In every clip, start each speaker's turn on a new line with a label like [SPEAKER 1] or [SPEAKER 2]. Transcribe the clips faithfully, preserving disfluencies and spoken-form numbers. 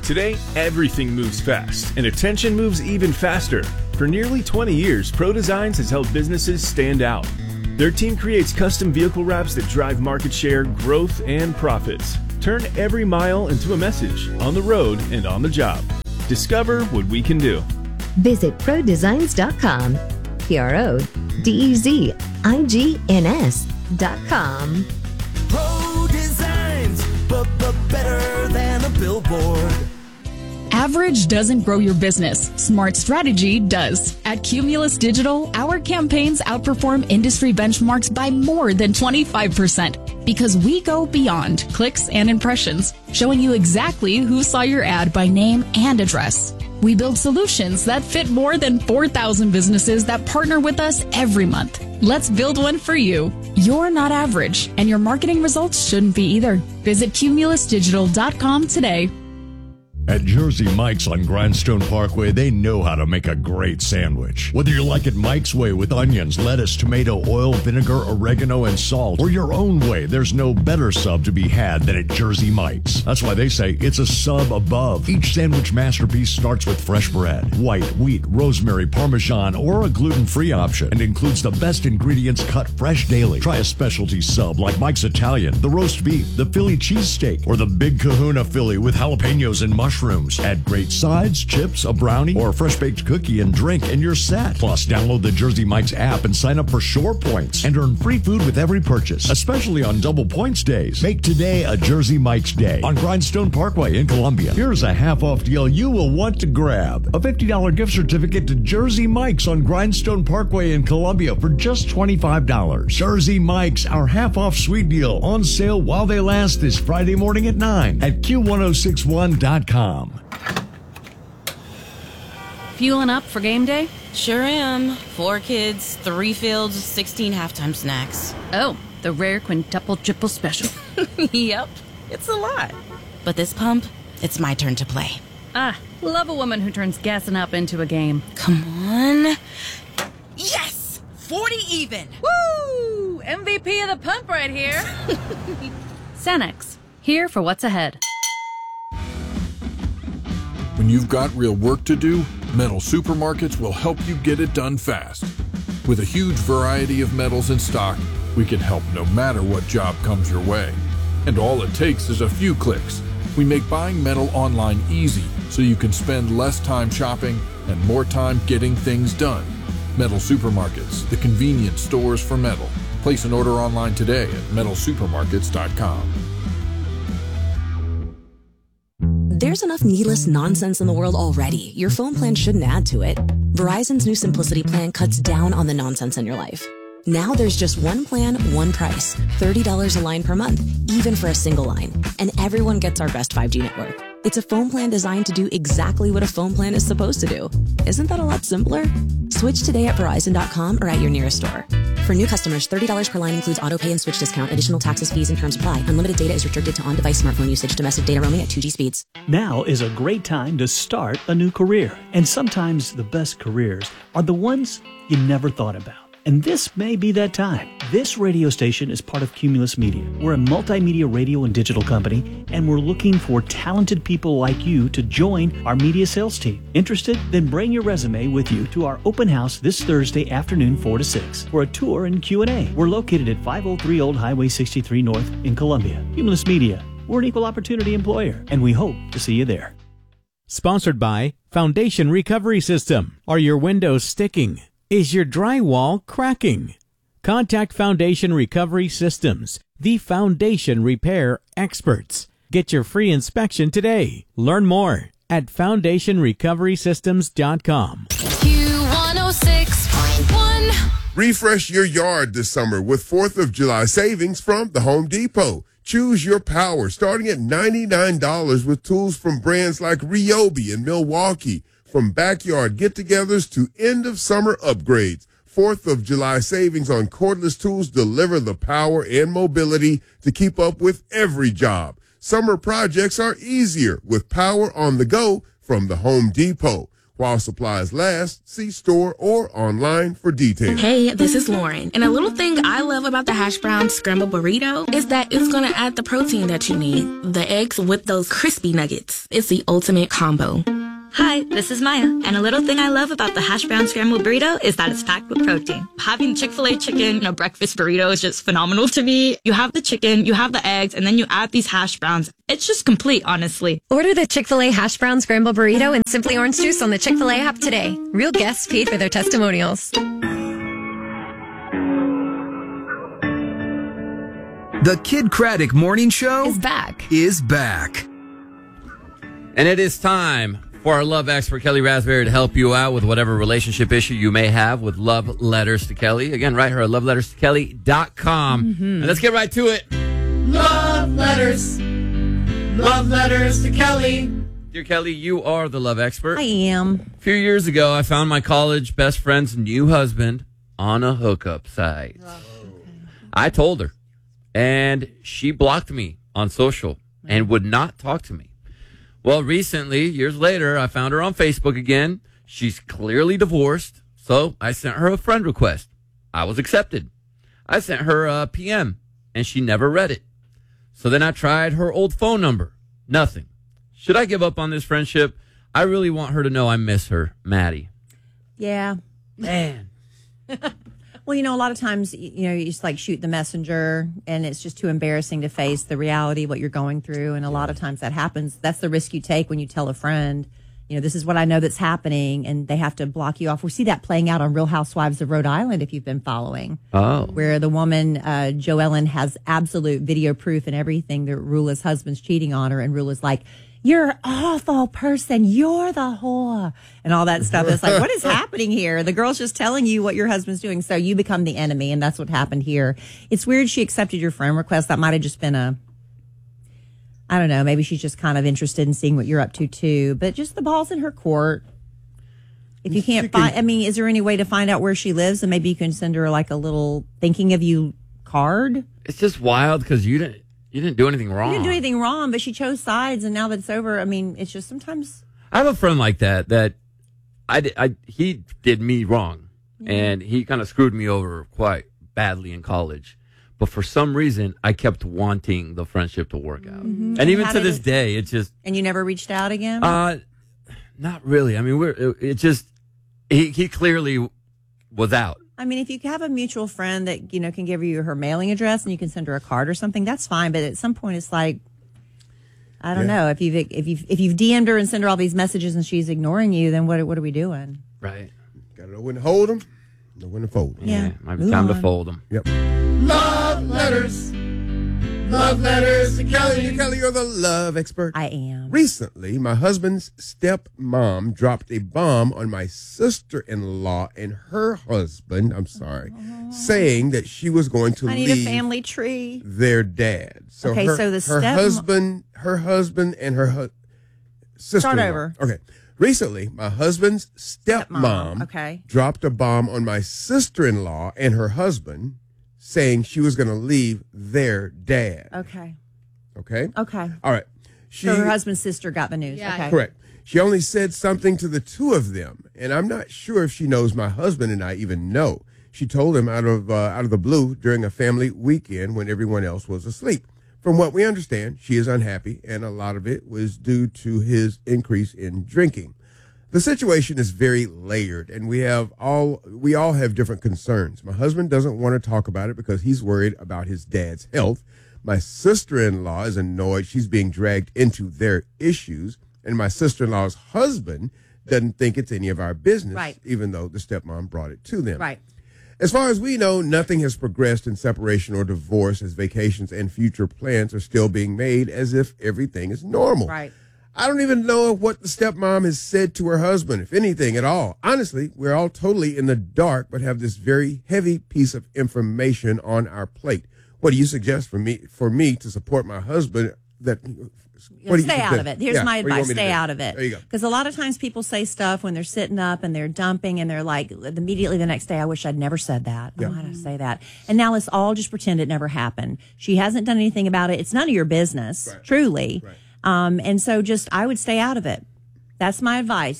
[SPEAKER 1] Today, everything moves fast, and attention moves even faster. For nearly twenty years, Pro Designs has helped businesses stand out. Their team creates custom vehicle wraps that drive market share, growth, and profits. Turn every mile into a message, on the road and on the job. Discover what we can do.
[SPEAKER 2] Visit pro designs dot com. P R O D E Z I G N S dot com.
[SPEAKER 3] Pro Designs, but better than a billboard.
[SPEAKER 4] Average doesn't grow your business. Smart strategy does. At Cumulus Digital, our campaigns outperform industry benchmarks by more than twenty-five percent because we go beyond clicks and impressions, showing you exactly who saw your ad by name and address. We build solutions that fit more than four thousand businesses that partner with us every month. Let's build one for you. You're not average, and your marketing results shouldn't be either. Visit cumulus digital dot com today.
[SPEAKER 5] At Jersey Mike's on Grindstone Parkway, they know how to make a great sandwich. Whether you like it Mike's way with onions, lettuce, tomato, oil, vinegar, oregano, and salt, or your own way, there's no better sub to be had than at Jersey Mike's. That's why they say it's a sub above. Each sandwich masterpiece starts with fresh bread, white, wheat, rosemary, parmesan, or a gluten-free option, and includes the best ingredients cut fresh daily. Try a specialty sub like Mike's Italian, the roast beef, the Philly cheesesteak, or the Big Kahuna Philly with jalapenos and mushrooms. Mushrooms. Add great sides, chips, a brownie, or a fresh-baked cookie and drink, and you're set. Plus, download the Jersey Mike's app and sign up for Shore Points and earn free food with every purchase, especially on double points days. Make today a Jersey Mike's day on Grindstone Parkway in Columbia. Here's a half-off deal you will want to grab. A fifty dollars gift certificate to Jersey Mike's on Grindstone Parkway in Columbia for just twenty-five dollars. Jersey Mike's, our half-off sweet deal, on sale while they last this Friday morning at nine at Q ten sixty-one dot com.
[SPEAKER 6] Fueling up for game day?
[SPEAKER 7] Sure am. Four kids, three fields, sixteen halftime snacks.
[SPEAKER 6] Oh, the rare quintuple triple special.
[SPEAKER 7] Yep, it's a lot. But this pump, it's my turn to play.
[SPEAKER 6] Ah, love a woman who turns gassing up into a game.
[SPEAKER 7] Come on. Yes! forty even!
[SPEAKER 6] Woo! M V P of the pump right here. Cenex, here for what's ahead.
[SPEAKER 8] When you've got real work to do, Metal Supermarkets will help you get it done fast. With a huge variety of metals in stock, we can help no matter what job comes your way. And all it takes is a few clicks. We make buying metal online easy so you can spend less time shopping and more time getting things done. Metal Supermarkets, the convenience stores for metal. Place an order online today at metal supermarkets dot com.
[SPEAKER 9] There's enough needless nonsense in the world already. Your phone plan shouldn't add to it. Verizon's new Simplicity plan cuts down on the nonsense in your life. Now there's just one plan, one price. thirty dollars a line per month, even for a single line. And everyone gets our best five G network. It's a phone plan designed to do exactly what a phone plan is supposed to do. Isn't that a lot simpler? Switch today at verizon dot com or at your nearest store. For new customers, thirty dollars per line includes auto pay and switch discount. Additional taxes, fees, and terms apply. Unlimited data is restricted to on-device smartphone usage. Domestic data roaming at two G speeds.
[SPEAKER 10] Now is a great time to start a new career. And sometimes the best careers are the ones you never thought about. And this may be that time. This radio station is part of Cumulus Media. We're a multimedia radio and digital company, and we're looking for talented people like you to join our media sales team. Interested? Then bring your resume with you to our open house this Thursday afternoon, four to six, for a tour and Q and A. We're located at five oh three Old Highway sixty-three North in Columbia. Cumulus Media. We're an equal opportunity employer, and we hope to see you there.
[SPEAKER 11] Sponsored by Foundation Recovery System. Are your windows sticking? Is your drywall cracking? Contact Foundation Recovery Systems, the foundation repair experts. Get your free inspection today. Learn more at foundation recovery systems dot com.
[SPEAKER 12] Q one oh six point one.
[SPEAKER 13] Refresh your yard this summer with fourth of July savings from the Home Depot. Choose your power starting at ninety-nine dollars with tools from brands like Ryobi and Milwaukee. From backyard get-togethers to end-of-summer upgrades, fourth of July savings on cordless tools deliver the power and mobility to keep up with every job. Summer projects are easier with power on the go from the Home Depot. While supplies last, see store or online for details.
[SPEAKER 7] Hey, this is Lauren. And a little thing I love about the hash brown scramble burrito is that it's going to add the protein that you need. The eggs with those crispy nuggets. It's the ultimate combo.
[SPEAKER 14] Hi, this is Maya, and a little thing I love about the hash brown scrambled burrito is that it's packed with protein. Having Chick-fil-A chicken in a breakfast burrito is just phenomenal to me. You have the chicken, you have the eggs, and then you add these hash browns. It's just complete, honestly.
[SPEAKER 2] Order the Chick-fil-A hash brown scramble burrito and Simply Orange Juice on the Chick-fil-A app today. Real guests paid for their testimonials.
[SPEAKER 15] The Kid Craddock Morning Show
[SPEAKER 2] is back.
[SPEAKER 15] Is back.
[SPEAKER 16] And it is time for our love expert, Kelly Raspberry, to help you out with whatever relationship issue you may have with Love Letters to Kelly. Again, write her at love letters to kelly dot com. Mm-hmm. And let's get right to it.
[SPEAKER 17] Love letters. Love letters to Kelly.
[SPEAKER 16] Dear Kelly, you are the love expert.
[SPEAKER 18] I am.
[SPEAKER 16] A few years ago, I found my college best friend's new husband on a hookup site. Oh, okay. I told her, and she blocked me on social and would not talk to me. Well, recently, years later, I found her on Facebook again. She's clearly divorced, so I sent her a friend request. I was accepted. I sent her a P M, and she never read it. So then I tried her old phone number. Nothing. Should I give up on this friendship? I really want her to know I miss her, Maddie.
[SPEAKER 18] Yeah.
[SPEAKER 16] Man.
[SPEAKER 18] Well, you know, a lot of times, you know, you just like shoot the messenger and it's just too embarrassing to face the reality, what you're going through. And a lot of times that happens. That's the risk you take when you tell a friend, you know, this is what I know that's happening, and they have to block you off. We see that playing out on Real Housewives of Rhode Island, if you've been following.
[SPEAKER 16] Oh.
[SPEAKER 18] Where the woman, uh, Joellen, has absolute video proof and everything that Rula's husband's cheating on her. And Rula's like, you're an awful person. You're the whore. And all that stuff. It's like, what is happening here? The girl's just telling you what your husband's doing. So you become the enemy. And that's what happened here. It's weird she accepted your friend request. That might have just been a, I don't know, maybe she's just kind of interested in seeing what you're up to too. But just the ball's in her court. If you can't find, I mean, is there any way to find out where she lives? And maybe you can send her like a little thinking of you card?
[SPEAKER 16] It's just wild because you didn't. You didn't do anything wrong.
[SPEAKER 18] You didn't do anything wrong, but she chose sides, and now that it's over, I mean, it's just sometimes.
[SPEAKER 16] I have a friend like that, that I, did, I he did me wrong, yeah. and he kind of screwed me over quite badly in college. But for some reason, I kept wanting the friendship to work out. Mm-hmm. And even to this it, day, it's just...
[SPEAKER 18] And you never reached out again?
[SPEAKER 16] Uh, not really. I mean, we're it, it just... He, he clearly was out.
[SPEAKER 18] I mean, if you have a mutual friend that, you know, can give you her mailing address and you can send her a card or something, that's fine. But at some point, it's like, I don't yeah. know. If you've if you've if you've D M'd her and sent her all these messages and she's ignoring you, then what what are we doing?
[SPEAKER 16] Right.
[SPEAKER 13] Got to know when to hold them, know when to fold them.
[SPEAKER 18] Yeah,
[SPEAKER 16] yeah might be time on. to fold them.
[SPEAKER 13] Yep.
[SPEAKER 17] Love letters. Love letters to Kelly.
[SPEAKER 13] Kelly, you're the love expert.
[SPEAKER 18] I am.
[SPEAKER 13] Recently, my husband's stepmom dropped a bomb on my sister-in-law and her husband, I'm sorry, oh. saying that she was going to
[SPEAKER 18] I need
[SPEAKER 13] leave
[SPEAKER 18] a family tree.
[SPEAKER 13] their dad. So
[SPEAKER 18] okay,
[SPEAKER 13] her,
[SPEAKER 18] so the
[SPEAKER 13] her
[SPEAKER 18] step-
[SPEAKER 13] husband, her husband and her hu- sister-in-law.
[SPEAKER 18] Start over.
[SPEAKER 13] Okay. Recently, my husband's stepmom,
[SPEAKER 18] stepmom. Okay.
[SPEAKER 13] dropped a bomb on my sister-in-law and her husband, saying she was going to leave their dad.
[SPEAKER 18] Okay.
[SPEAKER 13] Okay?
[SPEAKER 18] Okay.
[SPEAKER 13] All right. She,
[SPEAKER 18] so her husband's sister got the news.
[SPEAKER 6] Yeah.
[SPEAKER 18] Okay.
[SPEAKER 13] Correct. She only said something to the two of them, and I'm not sure if she knows my husband and I even know. She told him out of uh, out of the blue during a family weekend when everyone else was asleep. From what we understand, she is unhappy, and a lot of it was due to his increase in drinking. The situation is very layered, and we have all we all have different concerns. My husband doesn't want to talk about it because he's worried about his dad's health. My sister-in-law is annoyed she's being dragged into their issues, and my sister-in-law's husband doesn't think it's any of our business,
[SPEAKER 18] right.
[SPEAKER 13] even though the stepmom brought it to them.
[SPEAKER 18] Right.
[SPEAKER 13] As far as we know, nothing has progressed in separation or divorce, as vacations and future plans are still being made as if everything is normal.
[SPEAKER 18] Right.
[SPEAKER 13] I don't even know what the stepmom has said to her husband, if anything at all. Honestly, we're all totally in the dark, but have this very heavy piece of information on our plate. What do you suggest for me for me to support my husband? That
[SPEAKER 18] what do you stay out of it. Here's
[SPEAKER 13] yeah,
[SPEAKER 18] my advice: stay out of it.
[SPEAKER 13] There you go.
[SPEAKER 18] Because a lot of times people say stuff when they're sitting up and they're dumping, and they're like immediately the next day, "I wish I'd never said that.
[SPEAKER 13] Yeah.
[SPEAKER 18] Oh, why did I say that?" And now let's all just pretend it never happened. She hasn't done anything about it. It's none of your business,
[SPEAKER 13] right.
[SPEAKER 18] truly.
[SPEAKER 13] Right.
[SPEAKER 18] Um, and so just, I would stay out of it. That's my advice.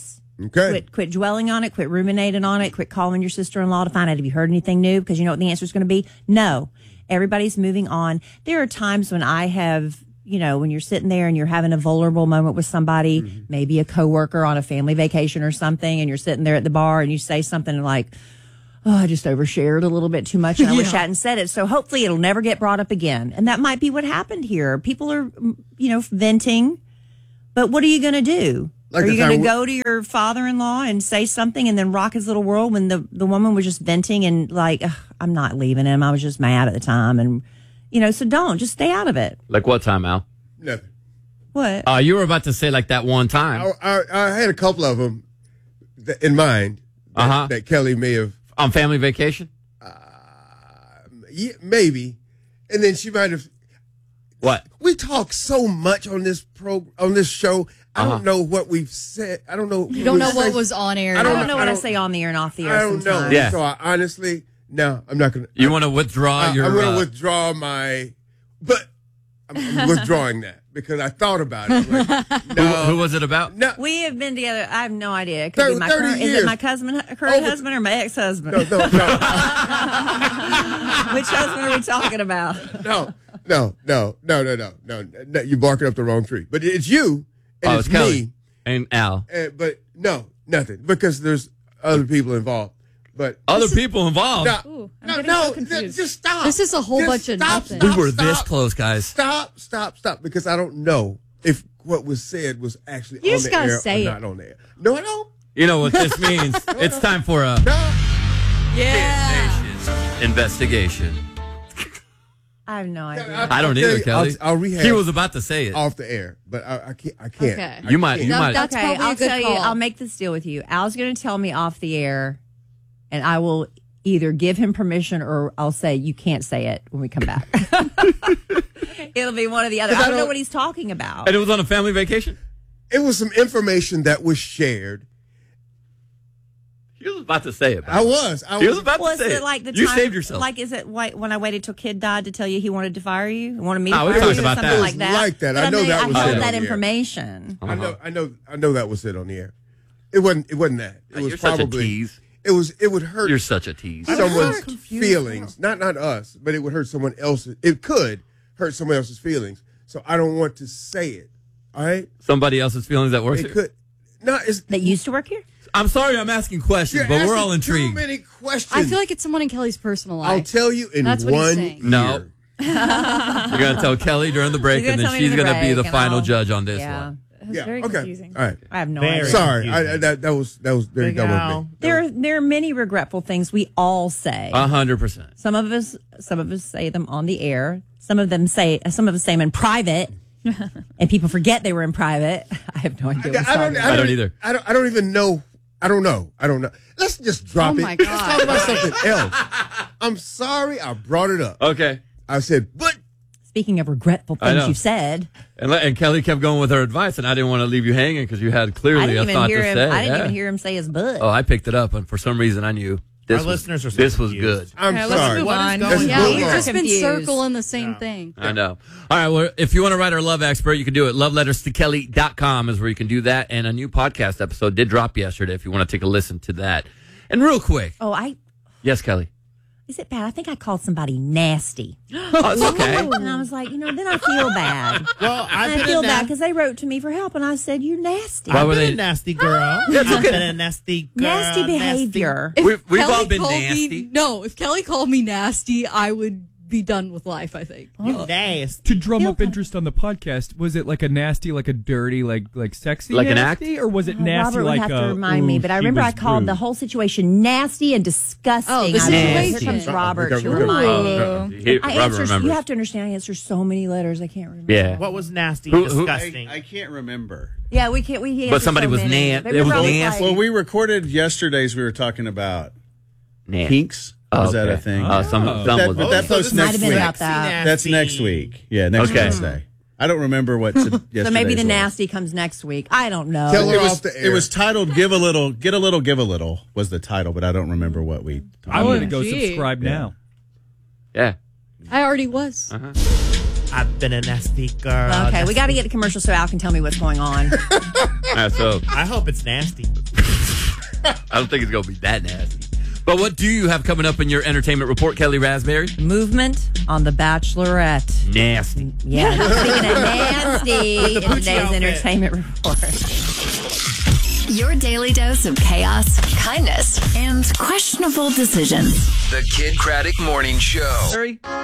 [SPEAKER 13] Okay.
[SPEAKER 18] Quit, quit dwelling on it. Quit ruminating on it. Quit calling your sister-in-law to find out if you heard anything new, because you know what the answer is going to be? No. Everybody's moving on. There are times when I have, you know, when you're sitting there and you're having a vulnerable moment with somebody, mm-hmm. maybe a coworker on a family vacation or something, and you're sitting there at the bar and you say something like, oh, I just overshared a little bit too much and I yeah. wish I hadn't said it. So hopefully it'll never get brought up again. And that might be what happened here. People are, you know, venting, but what are you going to do? Like are you going to go to your father-in-law and say something and then rock his little world when the, the woman was just venting and like, I'm not leaving him. I was just mad at the time. And, you know, so don't. Just stay out of it.
[SPEAKER 16] Like what time, Al?
[SPEAKER 13] Nothing.
[SPEAKER 18] What?
[SPEAKER 16] Uh, you were about to say like that one time.
[SPEAKER 13] I, I, I had a couple of them in mind that,
[SPEAKER 16] uh-huh.
[SPEAKER 13] that Kelly may have.
[SPEAKER 16] On family vacation?
[SPEAKER 13] Uh, yeah, maybe. And then she might have.
[SPEAKER 16] What?
[SPEAKER 13] We talk so much on this pro on this show. I uh-huh. don't know what we've said. I don't know.
[SPEAKER 6] You don't know what was on air.
[SPEAKER 18] I don't, I don't know what I, I say on the air and off the air.
[SPEAKER 13] I don't
[SPEAKER 18] sometimes.
[SPEAKER 13] know.
[SPEAKER 16] Yeah.
[SPEAKER 13] So I honestly, no, I'm not going to.
[SPEAKER 16] You want to withdraw
[SPEAKER 13] I,
[SPEAKER 16] your.
[SPEAKER 13] I'm going to
[SPEAKER 16] uh,
[SPEAKER 13] withdraw my. But I'm, I'm withdrawing that because I thought about it. Like, no.
[SPEAKER 16] who, who was it about?
[SPEAKER 13] No.
[SPEAKER 18] We have been together. I have no idea. It could
[SPEAKER 13] thirty,
[SPEAKER 18] be my current,
[SPEAKER 13] years.
[SPEAKER 18] Is it my cousin, current
[SPEAKER 13] Over,
[SPEAKER 18] husband or my ex-husband?
[SPEAKER 13] No, no, no.
[SPEAKER 18] Which husband are we talking about?
[SPEAKER 13] No, no, no, no, no, no, no, no. You're barking up the wrong tree. But it's you and
[SPEAKER 16] oh,
[SPEAKER 13] it's,
[SPEAKER 16] it's Kelly
[SPEAKER 13] me.
[SPEAKER 16] And Al.
[SPEAKER 13] Uh, but no, nothing. Because there's other people involved. But
[SPEAKER 16] Other people involved?
[SPEAKER 13] No,
[SPEAKER 6] Ooh, I'm
[SPEAKER 13] no,
[SPEAKER 6] getting
[SPEAKER 13] no
[SPEAKER 6] so confused.
[SPEAKER 13] just stop.
[SPEAKER 6] This is a whole
[SPEAKER 13] Just
[SPEAKER 6] bunch of
[SPEAKER 13] stop,
[SPEAKER 6] nothing.
[SPEAKER 13] stop,
[SPEAKER 16] We were
[SPEAKER 13] stop,
[SPEAKER 16] this close, guys.
[SPEAKER 13] Stop, stop, stop. Because I don't know if what was said was actually
[SPEAKER 6] You
[SPEAKER 13] on
[SPEAKER 6] just
[SPEAKER 13] the
[SPEAKER 6] gotta
[SPEAKER 13] air
[SPEAKER 6] say
[SPEAKER 13] or
[SPEAKER 6] it.
[SPEAKER 13] not on the air. No, I don't.
[SPEAKER 16] You know what this means? It's time for a
[SPEAKER 13] No.
[SPEAKER 6] Yeah.
[SPEAKER 16] investigation.
[SPEAKER 18] I have no idea.
[SPEAKER 16] I don't either, Kelly.
[SPEAKER 13] I'll, I'll rehash.
[SPEAKER 16] He was about to say it.
[SPEAKER 13] Off the air, but I, I can't. I can't.
[SPEAKER 6] Okay.
[SPEAKER 13] I
[SPEAKER 16] You might-
[SPEAKER 13] can't.
[SPEAKER 16] you might-
[SPEAKER 6] That's
[SPEAKER 18] Okay,
[SPEAKER 6] probably a
[SPEAKER 18] I'll
[SPEAKER 6] good
[SPEAKER 18] tell you.
[SPEAKER 6] call.
[SPEAKER 18] I'll make this deal with you. Al's going to tell me off the air, and I will either give him permission or I'll say you can't say it when we come back. It'll be one or the other. I don't, I don't know what he's talking about.
[SPEAKER 16] And it was on a family vacation?
[SPEAKER 13] It was some information that was shared.
[SPEAKER 16] He was about to say it.
[SPEAKER 13] I was. I
[SPEAKER 16] He
[SPEAKER 13] was,
[SPEAKER 16] was about
[SPEAKER 18] Was
[SPEAKER 16] to say
[SPEAKER 18] it
[SPEAKER 16] it.
[SPEAKER 18] like the
[SPEAKER 16] you
[SPEAKER 18] time,
[SPEAKER 16] saved yourself.
[SPEAKER 18] Like, is it like when I waited till kid died to tell you he wanted to fire you? Wanted me to
[SPEAKER 16] No, we
[SPEAKER 18] fire
[SPEAKER 16] talked
[SPEAKER 18] you?
[SPEAKER 16] about
[SPEAKER 18] Something
[SPEAKER 16] that.
[SPEAKER 18] like that.
[SPEAKER 13] Like that.
[SPEAKER 18] But
[SPEAKER 13] I know
[SPEAKER 18] mean,
[SPEAKER 13] that was
[SPEAKER 18] I
[SPEAKER 13] said
[SPEAKER 18] held
[SPEAKER 13] on
[SPEAKER 18] that
[SPEAKER 13] the air.
[SPEAKER 18] information.
[SPEAKER 13] I know. I know. I know that was said on the air. It wasn't. It wasn't that. It
[SPEAKER 16] You're
[SPEAKER 13] was
[SPEAKER 16] such a
[SPEAKER 13] probably.
[SPEAKER 16] tease.
[SPEAKER 13] It was. It would hurt.
[SPEAKER 16] You're such a tease.
[SPEAKER 13] Someone's
[SPEAKER 18] I'm confused.
[SPEAKER 13] feelings. Not not us, but it would hurt someone else's. It could hurt someone else's feelings. So I don't want to say it. All right.
[SPEAKER 16] Somebody else's feelings that works
[SPEAKER 13] It
[SPEAKER 16] here?
[SPEAKER 13] could. No, it's.
[SPEAKER 18] That used to work here?
[SPEAKER 16] I'm sorry I'm asking questions,
[SPEAKER 13] You're
[SPEAKER 16] but we're
[SPEAKER 13] asking
[SPEAKER 16] all intrigued.
[SPEAKER 13] Too many questions.
[SPEAKER 6] I feel like it's someone in Kelly's personal life.
[SPEAKER 13] I'll tell you in
[SPEAKER 6] That's what he's
[SPEAKER 13] one
[SPEAKER 6] saying.
[SPEAKER 13] year.
[SPEAKER 16] No. You're going to tell Kelly during the break,
[SPEAKER 18] You're
[SPEAKER 16] and
[SPEAKER 18] gonna
[SPEAKER 16] then
[SPEAKER 18] tell me
[SPEAKER 16] she's
[SPEAKER 18] during
[SPEAKER 16] going
[SPEAKER 18] the
[SPEAKER 16] to be the
[SPEAKER 18] break, and
[SPEAKER 16] final
[SPEAKER 18] I'll-
[SPEAKER 16] judge on this
[SPEAKER 18] Yeah.
[SPEAKER 16] one.
[SPEAKER 6] It was
[SPEAKER 13] Yeah.
[SPEAKER 6] very
[SPEAKER 13] Okay.
[SPEAKER 6] confusing.
[SPEAKER 13] All right.
[SPEAKER 18] I have no
[SPEAKER 10] Very
[SPEAKER 18] idea.
[SPEAKER 13] Sorry. I, I,
[SPEAKER 10] confusing.
[SPEAKER 13] that that was that was very
[SPEAKER 10] Big
[SPEAKER 13] dumb
[SPEAKER 10] Al.
[SPEAKER 13] of me.
[SPEAKER 18] There, there are many regretful things we all say.
[SPEAKER 16] A hundred percent.
[SPEAKER 18] Some of us, some of us say them on the air. Some of them say, some of us say them in private, and people forget they were in private. I have no idea. What
[SPEAKER 13] I don't.
[SPEAKER 16] I don't either.
[SPEAKER 13] I don't. I don't even know. I don't know. I don't know. Let's just drop
[SPEAKER 6] Oh
[SPEAKER 13] it.
[SPEAKER 6] my
[SPEAKER 13] Let's
[SPEAKER 6] God.
[SPEAKER 13] talk about something else. I'm sorry I brought it up.
[SPEAKER 16] Okay.
[SPEAKER 13] I said, but
[SPEAKER 18] Speaking of regretful
[SPEAKER 16] I
[SPEAKER 18] things
[SPEAKER 16] know.
[SPEAKER 18] you've said,
[SPEAKER 16] And, le- and Kelly kept going with her advice, and I didn't want to leave you hanging because you had clearly
[SPEAKER 18] I didn't
[SPEAKER 16] a
[SPEAKER 18] even
[SPEAKER 16] thought
[SPEAKER 18] hear
[SPEAKER 16] to
[SPEAKER 18] him.
[SPEAKER 16] say.
[SPEAKER 18] I didn't
[SPEAKER 16] Yeah.
[SPEAKER 18] even hear him say his butt.
[SPEAKER 16] Oh, I picked it up, and for some reason I knew this
[SPEAKER 10] Our
[SPEAKER 16] was,
[SPEAKER 10] listeners are so
[SPEAKER 16] this was
[SPEAKER 10] confused.
[SPEAKER 16] good.
[SPEAKER 13] I'm
[SPEAKER 6] Okay, let's
[SPEAKER 13] sorry.
[SPEAKER 6] move
[SPEAKER 10] What is
[SPEAKER 6] on.
[SPEAKER 10] going
[SPEAKER 13] Let's
[SPEAKER 6] Yeah,
[SPEAKER 13] move
[SPEAKER 6] we've
[SPEAKER 13] on.
[SPEAKER 6] just been
[SPEAKER 18] Confused.
[SPEAKER 6] circling the same thing.
[SPEAKER 16] I know. All right. Well, if you want to write our love expert, you can do it. love letters to kelly dot com is where you can do that. And a new podcast episode did drop yesterday if you want to take a listen to that. And real quick.
[SPEAKER 18] Oh, I.
[SPEAKER 16] Yes, Kelly.
[SPEAKER 18] Is it bad? I think I called somebody nasty.
[SPEAKER 16] Oh, it's okay.
[SPEAKER 18] And I was like, you know, then I feel bad.
[SPEAKER 10] Well, I've
[SPEAKER 18] And
[SPEAKER 10] been
[SPEAKER 18] I feel
[SPEAKER 10] a
[SPEAKER 18] bad
[SPEAKER 10] na-
[SPEAKER 18] because they wrote to me for help, and I said, "You're nasty."
[SPEAKER 16] Why
[SPEAKER 10] I've
[SPEAKER 16] were
[SPEAKER 10] been
[SPEAKER 16] they-
[SPEAKER 10] a nasty girl.
[SPEAKER 16] That's
[SPEAKER 10] I've
[SPEAKER 16] okay.
[SPEAKER 10] been a nasty girl.
[SPEAKER 18] Nasty behavior.
[SPEAKER 6] If
[SPEAKER 16] We've- we've
[SPEAKER 6] Kelly
[SPEAKER 16] all been
[SPEAKER 6] called
[SPEAKER 16] nasty.
[SPEAKER 6] Me, no, if Kelly called me nasty, I would be done with life, I think.
[SPEAKER 10] You nasty.
[SPEAKER 19] To drum
[SPEAKER 18] Feel
[SPEAKER 19] up
[SPEAKER 18] kind-
[SPEAKER 19] interest on the podcast, was it like a nasty, like a dirty, like like sexy,
[SPEAKER 16] Like an
[SPEAKER 19] nasty, or was it
[SPEAKER 18] Oh,
[SPEAKER 19] nasty
[SPEAKER 18] Robert
[SPEAKER 19] like
[SPEAKER 18] would have
[SPEAKER 19] a,
[SPEAKER 18] to remind me,
[SPEAKER 19] ooh,
[SPEAKER 18] but I
[SPEAKER 19] she
[SPEAKER 18] remember I
[SPEAKER 19] was
[SPEAKER 18] called
[SPEAKER 19] rude?
[SPEAKER 18] the whole situation nasty and disgusting.
[SPEAKER 6] Oh, the
[SPEAKER 18] I was like,
[SPEAKER 6] situation.
[SPEAKER 18] Here comes Robert
[SPEAKER 13] We got-
[SPEAKER 18] to
[SPEAKER 13] we got-
[SPEAKER 18] remind
[SPEAKER 16] Oh,
[SPEAKER 18] me.
[SPEAKER 16] okay. He-
[SPEAKER 18] I
[SPEAKER 16] Robert
[SPEAKER 18] answer,
[SPEAKER 16] remembers.
[SPEAKER 18] you have to understand, I answer so many letters, I can't remember.
[SPEAKER 16] Yeah.
[SPEAKER 10] What was nasty
[SPEAKER 16] Who-
[SPEAKER 10] and
[SPEAKER 16] who-
[SPEAKER 10] disgusting?
[SPEAKER 20] I can't remember.
[SPEAKER 18] Yeah, we can't. We
[SPEAKER 16] But
[SPEAKER 18] answer
[SPEAKER 16] somebody
[SPEAKER 18] so
[SPEAKER 16] was
[SPEAKER 18] many.
[SPEAKER 16] na-
[SPEAKER 18] But
[SPEAKER 16] it was
[SPEAKER 18] remember I like-
[SPEAKER 16] nasty.
[SPEAKER 20] Well, we recorded yesterday's. We were talking about
[SPEAKER 16] Nah.
[SPEAKER 20] kinks.
[SPEAKER 16] Oh,
[SPEAKER 20] Was that
[SPEAKER 16] okay.
[SPEAKER 20] a thing?
[SPEAKER 16] Uh, some,
[SPEAKER 19] Oh.
[SPEAKER 16] some
[SPEAKER 20] That-
[SPEAKER 16] was
[SPEAKER 20] but that
[SPEAKER 18] So
[SPEAKER 20] post
[SPEAKER 18] this might
[SPEAKER 20] next
[SPEAKER 18] have been
[SPEAKER 20] week.
[SPEAKER 18] about that.
[SPEAKER 20] That's next week. Yeah, next
[SPEAKER 16] Okay.
[SPEAKER 20] Wednesday. I don't remember what. To,
[SPEAKER 18] So maybe the
[SPEAKER 20] was.
[SPEAKER 18] nasty comes next week. I don't know.
[SPEAKER 13] Tell her
[SPEAKER 20] It was,
[SPEAKER 13] off the
[SPEAKER 20] it
[SPEAKER 13] air.
[SPEAKER 20] was titled "Give a Little, Get a Little, Give a Little" was the title, but I don't remember what we.
[SPEAKER 19] I want to
[SPEAKER 6] Oh,
[SPEAKER 19] go
[SPEAKER 6] gee.
[SPEAKER 19] subscribe
[SPEAKER 20] Yeah.
[SPEAKER 19] now.
[SPEAKER 16] Yeah.
[SPEAKER 6] I already was.
[SPEAKER 16] Uh-huh.
[SPEAKER 10] I've been a nasty girl.
[SPEAKER 18] Okay, we got to get a commercial so Al can tell me what's going on.
[SPEAKER 16] All right, so
[SPEAKER 10] I hope it's nasty.
[SPEAKER 16] I don't think it's going to be that nasty. But what do you have coming up in your entertainment report, Kelly Raspberry?
[SPEAKER 18] Movement on The Bachelorette.
[SPEAKER 16] Nasty.
[SPEAKER 18] Yeah, speaking of nasty,
[SPEAKER 16] With the
[SPEAKER 18] in
[SPEAKER 16] Poochie
[SPEAKER 18] today's
[SPEAKER 16] outfit.
[SPEAKER 18] entertainment report.
[SPEAKER 12] Your daily dose of chaos, kindness, and questionable decisions.
[SPEAKER 15] The Kid Craddock Morning Show.